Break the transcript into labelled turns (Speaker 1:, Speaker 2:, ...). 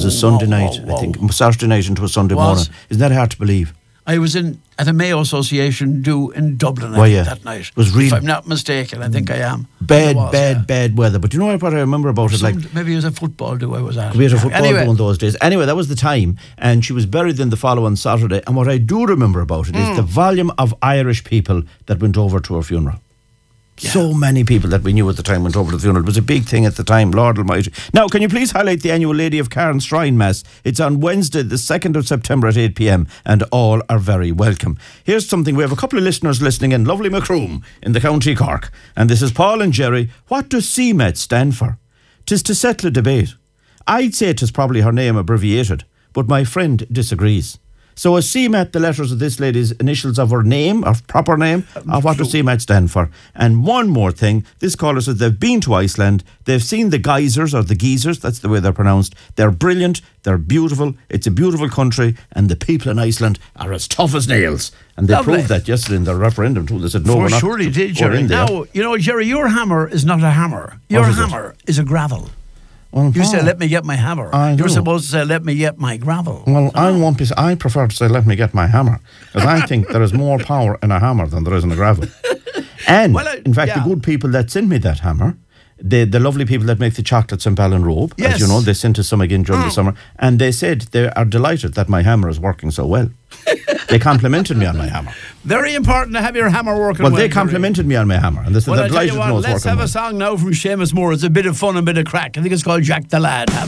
Speaker 1: a Sunday night, I think, Saturday night into a Sunday morning. Isn't that hard to believe?
Speaker 2: I was at a Mayo Association do in Dublin that night.
Speaker 1: It was really,
Speaker 2: if I'm not mistaken, I think I am.
Speaker 1: Bad weather. But you know what I remember about it?
Speaker 2: Maybe it was a football do I was at.
Speaker 1: We had a football do in those days. Anyway, that was the time, and she was buried in the following Saturday. And what I do remember about it is the volume of Irish people that went over to her funeral. Yeah. So many people that we knew at the time went over to the funeral. It was a big thing at the time, Lord Almighty. Now, can you please highlight the annual Lady of Cairns Shrine Mass? It's on Wednesday, the 2nd of September at 8 p.m, and all are very welcome. Here's something, we have a couple of listeners listening in, lovely Macroom in the County Cork. And this is Paul and Jerry. What does CMET stand for? 'Tis to settle a debate. I'd say 'tis probably her name abbreviated, but my friend disagrees. So is CMAT the letters of this lady's initials of her name, or proper name, or what does CMAT stand for? And one more thing, this caller says they've been to Iceland, they've seen the geysers, or the geysers, that's the way they're pronounced. They're brilliant, they're beautiful, it's a beautiful country, and the people in Iceland are as tough as nails. And they proved that yesterday in their referendum too. They said, no, we're not.
Speaker 2: Surely did, Jerry. Now, you know, Jerry, your hammer is not a hammer. Your hammer is a gravel.
Speaker 1: Well,
Speaker 2: you say, let me get my hammer. You're supposed to say, let me get my gravel.
Speaker 1: Well, I prefer to say, let me get my hammer. Because I think there is more power in a hammer than there is in a gravel. And, in fact, the good people that sent me that hammer, the lovely people that make the chocolates in Ballinrobe, as you know, they sent us some again during the summer, and they said they are delighted that my hammer is working so well. They complimented me on my hammer.
Speaker 2: Very important to have your hammer working well.
Speaker 1: Well, they complimented me on my hammer, and they said they're delighted to know it's working well.
Speaker 2: Let's have a song now from Seamus Moore. It's a bit of fun and a bit of crack. I think it's called Jack the Lad.